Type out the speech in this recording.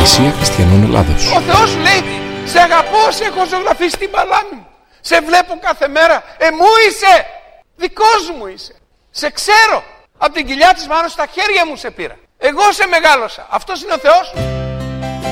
Εκκλησία Χριστιανών Ελλάδος. Ο Θεός λέει, σε αγαπώ, σε έχω ζωγραφίσει στην παλάμη μου. Σε βλέπω κάθε μέρα. Μου είσαι. Δικός μου είσαι. Σε ξέρω. Από την κοιλιά της μάνος στα χέρια μου σε πήρα. Εγώ σε μεγάλωσα. Αυτός είναι ο Θεός.